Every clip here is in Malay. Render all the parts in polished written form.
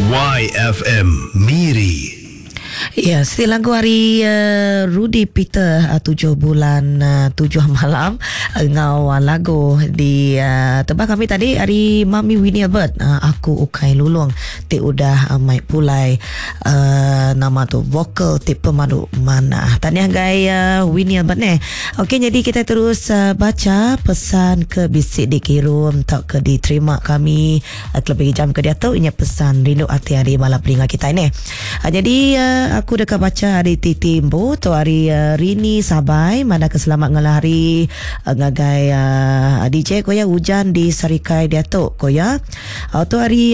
YFM Miri. Ya, still lagu hari Rudy Peter 7 bulan 7 malam ngau lagu di tebak kami tadi hari Mami Winnie Albert aku ukai lulung ti udah mai pulai nama tu vokal ti pemadu mana tahniah gaya Winnie Albert ni. Okey, jadi kita terus baca pesan ke bisik dikirim tak ke diterima kami lebih jam ke dia tu inya pesan rindu hati hari malam peringkat kita ni. Jadi aku dekat baca hari Titimbo tu hari Rini Sabai mana keselamat ngalah hari ngagai DJ koya hujan di Sarikai dia tu koya tu hari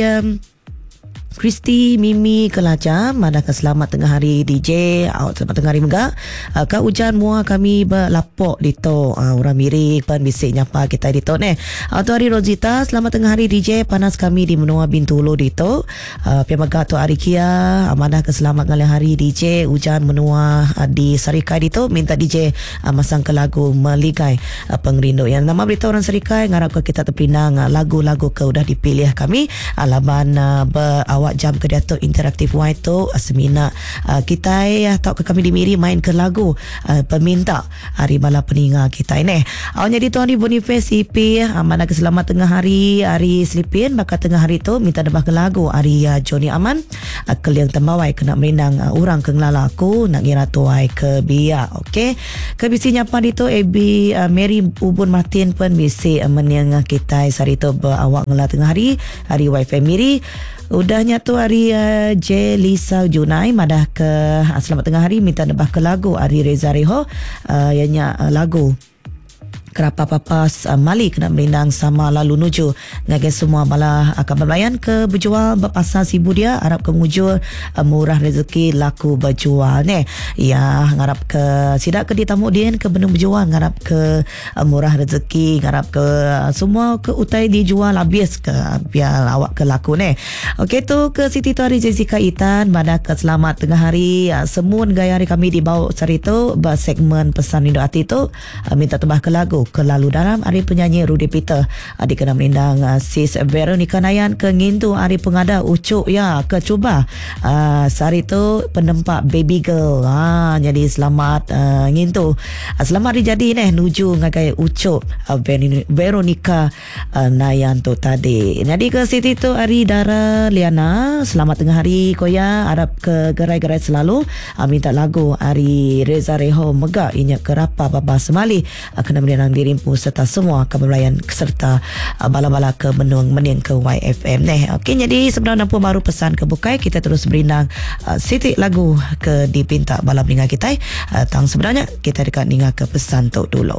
Kristi Mimi Kelaja mana keselamat tengah hari DJ selamat tengah hari megak ke hujan mua kami berlapok di tu orang Miri pan bisik nyapa kita di tu ni tu hari Rosita selamat tengah hari DJ panas kami di Menua Bintulu di tu pia megak tu hari Kia mana keselamat ngalah hari DJ hujan menua di Sarikai di tu minta DJ masang ke lagu Meligai pengrindu yang nama berita orang Sarikai ngarap ke kita terpinang lagu-lagu ke udah dipilih kami laban awak jam ke Datuk Interaktif Y tu semina kita tak ke kami di Miri main ke lagu peminta hari malam peninga kita ini jadi tuan di Boniface IP mana keselamat tengah hari Selipin bakal tengah hari tu minta debah ke lagu hari Johnny Aman keliang tembawai kena merindang orang ke ngelalaku nak ngira tuai ke biak. Okey, ke bisi nyapa di tu AB Mary Ubun Martin pun bisi meniang kita sari tu awak ngelah tengah hari YFM Miri. Udahnya tu hari J Lisa Junai madah ke selamat tengah hari minta debah ke lagu hari Reza Reho ianya lagu Kerapa Papas Mali kena merindang sama lalu nuju ngagai semua malah akan berlayan ke berjual berpasal sibu dia harap ke mujur murah rezeki laku berjual ni ya ngarap ke sidak ke ditamudin ke benung berjual ngarap ke murah rezeki ngarap ke semua ke utai dijual habis ke biar awak ke laku ni. Okey tu ke Siti Tuari Jessica Itan pada ke selamat tengah hari semua gaya hari kami dibawa sari tu bersegmen pesan rindu hati tu minta tebah ke lagu kelalu dalam hari penyanyi Rudy Peter adik kena merindang sis Veronica Nayan ke ngintu hari pengada ucuk ya ke cuba sehari tu penempat baby girl jadi selamat ngintu selamat hari jadi nuju ngagai ucuk Veronica Nayan tu tadi. Jadi ke Siti tu hari Dara Liana selamat tengah hari koya harap ke gerai-gerai selalu minta lagu hari Reza Reho megak inya kerapa baba semali kena merindang dirimpu serta semua kebelayan serta bala-bala ke menung mening ke YFM ni. Okey, jadi sebenarnya pun baru pesan ke bukai kita terus berindang sitik lagu ke dipinta bala peningat kita tang sebenarnya kita dekat ninga ke pesan tu dulu.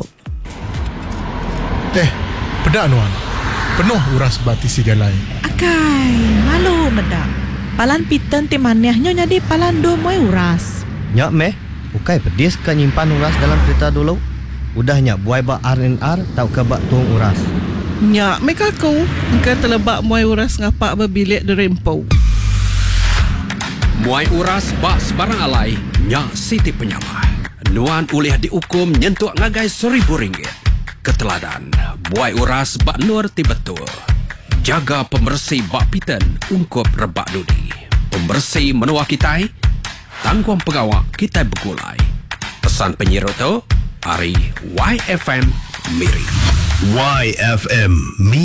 Pedak nuan penuh uras bati si jalai akai malu medak palan piten ti manehnya jadi palan do moy uras nyak meh bukai pedis kan nyimpan uras dalam cerita dulu. Udah nyak buai bak R&R tau ke bak tuang uras. Nyak mereka ku engkau telebak muai uras ngapak berbilik derempau. Muai uras bak sebarang alai nyak Siti Penyamah. Nuan ulih dihukum nyentuk ngagai RM1,000. Keteladan buai uras bak nur ti betul. Jaga pembersih bak piten ungkup rebak dudi. Pembersih menua kitai tangguang pegawak kitai begulai. Pesan penyiru tu hari YFM Miri. YFM Miri.